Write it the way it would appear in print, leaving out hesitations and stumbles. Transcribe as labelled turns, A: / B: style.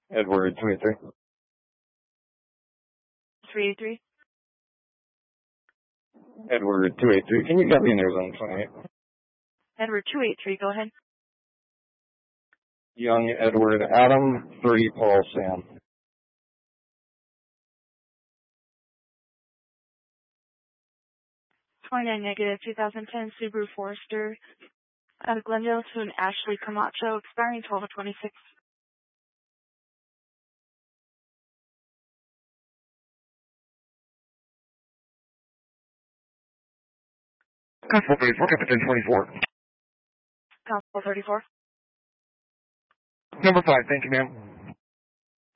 A: Edward 283.
B: 383.
A: Edward 283. Can you copy in Arizona 28?
B: Edward 283, go ahead.
A: Young Edward Adam 3 Paul Sam.
B: 29 negative 2010 Subaru Forester out of Glendale to an Ashley Camacho expiring 12/26.
A: Constable 34, Captain 24.
B: Constable 34.
A: Number 5, thank you, ma'am.